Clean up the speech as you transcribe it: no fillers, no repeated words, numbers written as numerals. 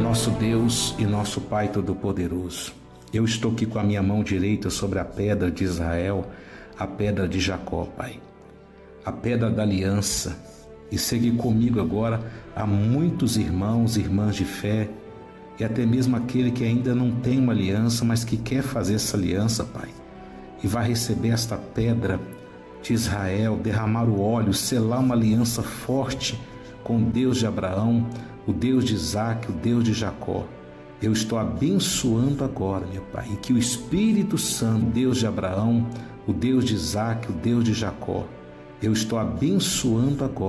Nosso Deus e nosso Pai Todo-Poderoso, eu estou aqui com a minha mão direita sobre a pedra de Israel, a pedra de Jacó, Pai, a pedra da aliança, e segue comigo agora há muitos irmãos e irmãs de fé, e até mesmo aquele que ainda não tem uma aliança, mas que quer fazer essa aliança, Pai, e vai receber esta pedra de Israel, derramar o óleo, selar uma aliança forte com o Deus de Abraão, o Deus de Isaac, o Deus de Jacó. Eu estou abençoando agora, meu Pai, e que o Espírito Santo, Deus de Abraão, o Deus de Isaac, o Deus de Jacó, eu estou abençoando agora